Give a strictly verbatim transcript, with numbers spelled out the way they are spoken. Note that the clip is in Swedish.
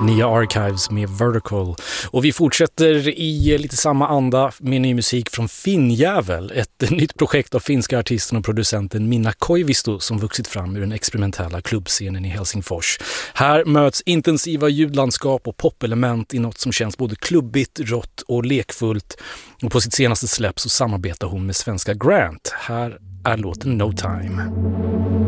Nya Archives med Vertical. Och vi fortsätter i lite samma anda med ny musik från Finnjävel, ett nytt projekt av finska artisten och producenten Minna Koivisto som vuxit fram ur den experimentella klubbscenen i Helsingfors. Här möts intensiva ljudlandskap och popelement i något som känns både klubbigt, rått och lekfullt. Och på sitt senaste släpp så samarbetar hon med svenska Grant. Här är låten No Time.